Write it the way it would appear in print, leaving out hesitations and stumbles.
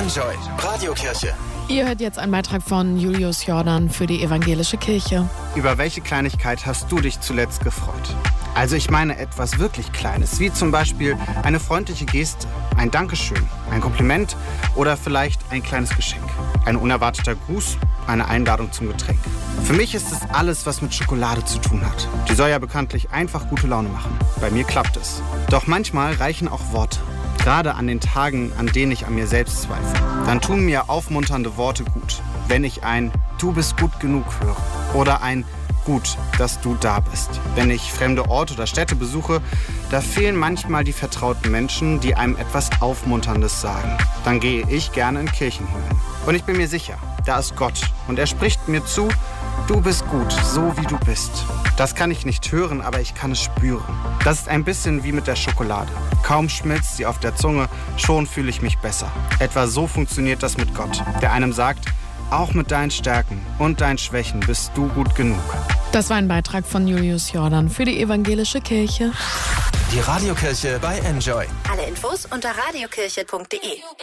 Enjoy Radiokirche. Ihr hört jetzt einen Beitrag von Julius Jordan für die Evangelische Kirche. Über welche Kleinigkeit hast du dich zuletzt gefreut? Also ich meine etwas wirklich Kleines, wie zum Beispiel eine freundliche Geste, ein Dankeschön, ein Kompliment oder vielleicht ein kleines Geschenk. Ein unerwarteter Gruß, eine Einladung zum Getränk. Für mich ist es alles, was mit Schokolade zu tun hat. Die soll ja bekanntlich einfach gute Laune machen. Bei mir klappt es. Doch manchmal reichen auch Worte. Gerade an den Tagen, an denen ich an mir selbst zweifle. Dann tun mir aufmunternde Worte gut. Wenn ich ein "Du bist gut genug" höre oder ein "Gut, dass du da bist". Wenn ich fremde Orte oder Städte besuche, da fehlen manchmal die vertrauten Menschen, die einem etwas Aufmunterndes sagen. Dann gehe ich gerne in Kirchen hinein. Und ich bin mir sicher, da ist Gott und er spricht mir zu: Du bist gut, so wie du bist. Das kann ich nicht hören, aber ich kann es spüren. Das ist ein bisschen wie mit der Schokolade. Kaum schmilzt sie auf der Zunge, schon fühle ich mich besser. Etwa so funktioniert das mit Gott, der einem sagt: Auch mit deinen Stärken und deinen Schwächen bist du gut genug. Das war ein Beitrag von Julius Jordan für die Evangelische Kirche. Die Radiokirche bei Enjoy. Alle Infos unter radiokirche.de.